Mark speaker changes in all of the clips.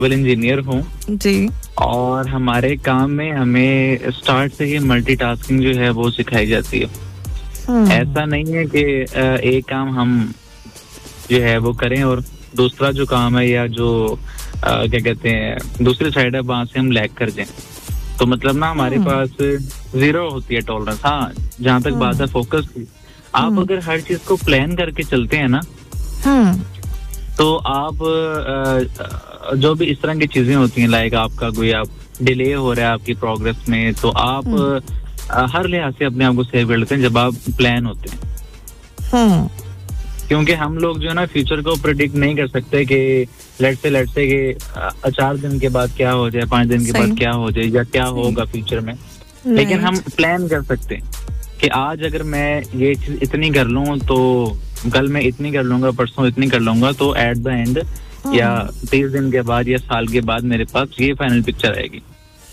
Speaker 1: Engineer हूँ
Speaker 2: जी।
Speaker 1: और हमारे काम में हमें स्टार्ट से ही मल्टीटास्किंग जो है वो सिखाई जाती है। ऐसा नहीं है कि एक काम हम जो है वो करें और दूसरा जो काम है या जो क्या कहते हैं दूसरी साइड है वहां से हम लैग कर जाएं। तो मतलब ना हमारे पास 0 होती है टॉलरेंस। हाँ, जहाँ तक बात है फोकस की, आप अगर हर चीज को प्लान करके चलते हैं ना तो आप जो भी इस तरह की चीजें होती हैं, लाइक आपका कोई आप डिले हो रहा है आपकी प्रोग्रेस में, तो आप हर लिहाज से अपने आप को सेव कर लेते हैं जब आप प्लान होते हैं। क्योंकि हम लोग जो है ना फ्यूचर को प्रेडिक्ट नहीं कर सकते कि लेट से कि 4 दिन के बाद क्या हो जाए, 5 दिन के बाद क्या हो जाए या क्या होगा फ्यूचर में। लेकिन हम प्लान कर सकते हैं कि आज अगर मैं ये चीज इतनी कर लूं तो कल मैं इतनी कर लूंगा, परसों इतनी कर लूंगा, तो एट द एंड या 30 दिन के बाद या साल के बाद मेरे पास ये फाइनल पिक्चर आएगी।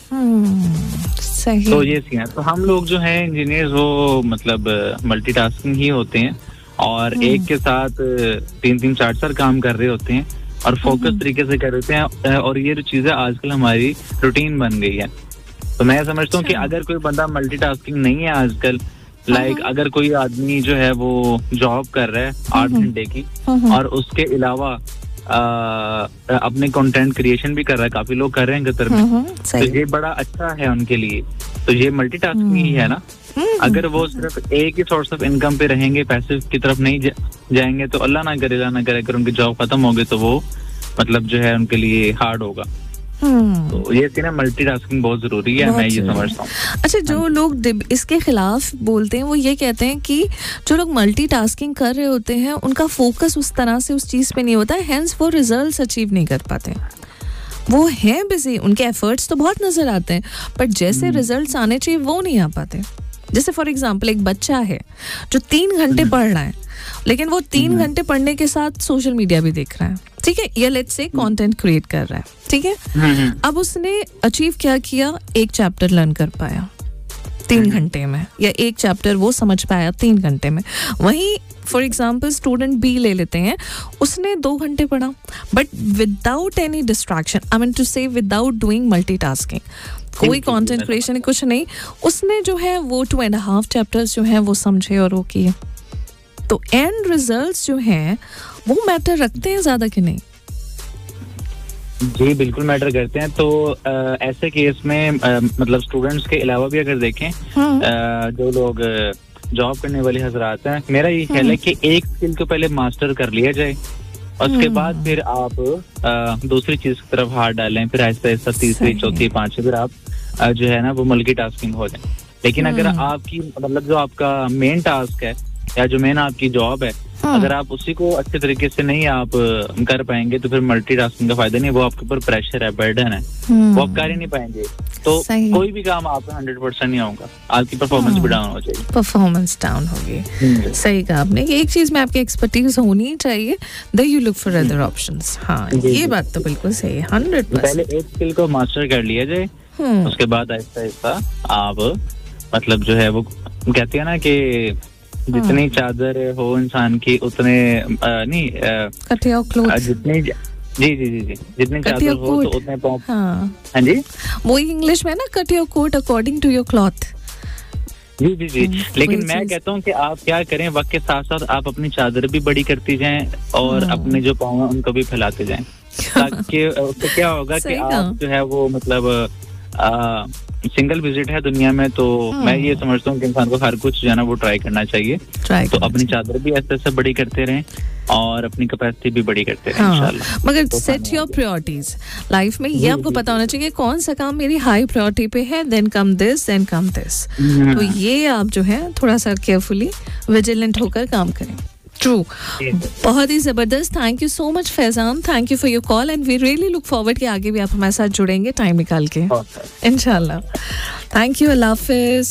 Speaker 2: सही।
Speaker 1: तो ये सीन है। तो हम लोग जो है इंजीनियर्स वो मतलब मल्टीटास्किंग ही होते हैं और एक के साथ 3-3 4-4 काम कर रहे होते हैं और फोकस तरीके से कर रहे हैं। और ये जो चीजें आजकल हमारी रूटीन बन गई है। तो मैं समझता हूँ कि अगर कोई बंदा मल्टीटास्किंग नहीं है आजकल, लाइक अगर कोई आदमी जो है वो जॉब कर रहा है 8 घंटे की और उसके अलावा अपने कंटेंट क्रिएशन भी कर रहा है, काफी लोग कर रहे हैं कतर में, तो ये बड़ा अच्छा है उनके लिए। तो ये मल्टीटास्किंग ही है ना। अगर वो सिर्फ एक ही सोर्स ऑफ इनकम पे रहेंगे, पैसे की तरफ नहीं जाएंगे, तो अल्लाह ना करे अगर उनकी जॉब खत्म हो गई तो वो मतलब जो है उनके लिए हार्ड होगा। तो ये सीन है, मल्टीटास्किंग बहुत जरूरी है, मैं ये समझता हूँ।
Speaker 2: अच्छा, जो लोग इसके खिलाफ बोलते हैं वो ये कहते हैं कि जो लोग मल्टीटास्किंग कर रहे होते हैं उनका फोकस उस तरह से उस चीज पे नहीं होता है, हेंस वो रिजल्ट्स अचीव नहीं कर पाते। वो हैं बिजी, उनके एफर्ट्स तो बहुत नजर आते हैं बट जैसे रिजल्ट्स आने चाहिए वो नहीं आ पाते। जैसे फॉर एग्जाम्पल एक बच्चा है जो 3 घंटे पढ़ रहा है, लेकिन वो 3 घंटे पढ़ने के साथ सोशल मीडिया भी देख रहा है, ठीक है, या लेट्स से कंटेंट क्रिएट कर रहा है, ठीक है। अब उसने अचीव क्या किया, एक चैप्टर लर्न कर पाया 3 घंटे में, या एक चैप्टर वो समझ पाया 3 घंटे में। वहीं फॉर एग्जाम्पल स्टूडेंट बी ले लेते हैं, उसने 2 घंटे पढ़ा but without any distraction, I mean to से विदाउट डूइंग मल्टीटास्किंग, कोई कंटेंट क्रिएशन कुछ नहीं, उसने जो है वो 2.5 चैप्टर्स जो है वो समझे और वो किए। तो एंड रिजल्ट्स जो हैं वो मैटर रखते हैं ज्यादा कि नहीं?
Speaker 1: जी बिल्कुल मैटर करते हैं। तो ऐसे केस में मतलब स्टूडेंट्स के अलावा भी अगर देखें जो लोग जॉब करने वाले हजरात हैं, मेरा ये ख्याल है कि एक स्किल को पहले मास्टर कर लिया जाए, उसके बाद फिर आप दूसरी चीज की तरफ हाथ डालें, फिर आहिस्ता आहिस्ता तीसरी चौथी पांचवी फिर आप जो है ना वो मल्टीटास्किंग हो जाए। लेकिन अगर आपकी मतलब जो आपका मेन टास्क है या जो मेन आपकी जॉब है, अगर आप उसी को अच्छे तरीके से नहीं आप कर पाएंगे तो फिर मल्टीटास्किंग का फायदा नहीं। वो आपके ऊपर प्रेशर है, बर्डन है, वो आप कर ही नहीं पाएंगे, तो कोई भी काम आप 100% नहीं होगा, आपकी परफॉर्मेंस भी डाउन हो जाएगी,
Speaker 2: परफॉर्मेंस डाउन होगी। सही कहा आपने, एक चीज में आपकी एक्सपर्टीज होनी चाहिए, then you look for other options. हाँ, ये बात तो बिल्कुल सही है, 100%।
Speaker 1: पहले एक स्किल को मास्टर कर लिया जाए, उसके बाद आहिस्ता आहिस्ता आप मतलब जो है वो कहते हैं ना कि जितनी चादर हो इंसान की उतने नहीं जितनी जितनी चादर हो तो उतने पाँव। हाँ जी,
Speaker 2: वो इंग्लिश में ना cut your coat according to your cloth.
Speaker 1: जी लेकिन मैं कहता हूँ कि आप क्या करें, वक्त के साथ साथ आप अपनी चादर भी बड़ी करती जाएं और अपने जो पाँव हैं उनको भी फैलाते जाएं, ताकि उससे क्या होगा कि आप जो है वो मतलब सिंगल विजिट है दुनिया में। तो मैं ये समझता हूँ कि इंसान को हर कुछ जो है ना वो ट्राई करना चाहिए, तो अपनी चादर भी ऐसे ऐसे बड़ी करते रहें और अपनी कैपेसिटी भी बड़ी करते रहें इंशाल्लाह।
Speaker 2: मगर सेट योर प्रायोरिटीज लाइफ में, ये आपको पता होना चाहिए कौन सा काम मेरी हाई प्रायोरिटी पे है, then come this, then come this. तो ये आप जो है थोड़ा सा केयरफुली विजिलेंट होकर काम करें। ट्रू, बहुत ही जबरदस्त। Thank you so much Faizan, thank you for your call and we really look forward कि आगे भी आप हमारे साथ जुड़ेंगे टाइम निकाल के इंशाल्लाह। थैंक यू, अल्लाह हाफिज।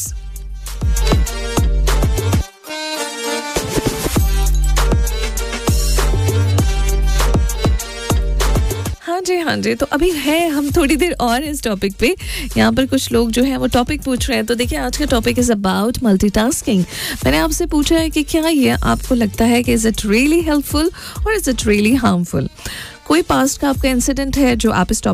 Speaker 2: हाँ जी, तो अभी है हम थोड़ी देर और इस टॉपिक पे, यहाँ पर कुछ लोग जो है वो टॉपिक पूछ रहे हैं। तो देखिए, आज का टॉपिक इज अबाउट मल्टीटास्किंग। मैंने आपसे पूछा है कि क्या ये आपको लगता है कि इज इट रियली हेल्पफुल और इज इट रियली हार्मफुल? कोई पास्ट का आपका इंसिडेंट है जो आप इस टॉपिक